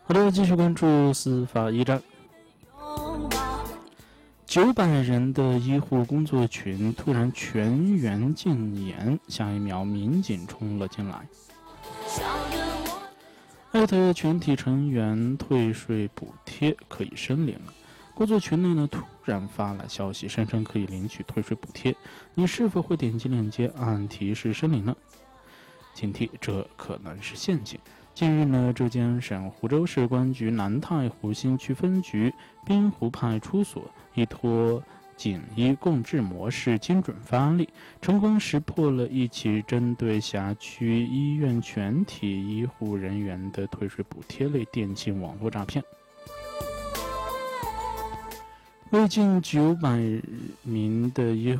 好的，继续关注司法驿站。900人的医护工作群突然全员禁言，下一秒民警冲了进来。艾特全体成员退税补贴可以申领了。工作群内呢突然发来消息，声称可以领取退税补贴，你是否会点击链接按提示申领呢？警惕，这可能是陷阱。近日呢，浙江省湖州市公安局南太湖新区分局滨湖派出所依托警医共治模式精准发力，成功识破了一起针对辖区医院全体医护人员的退税补贴类电信网络诈骗。为近900名的医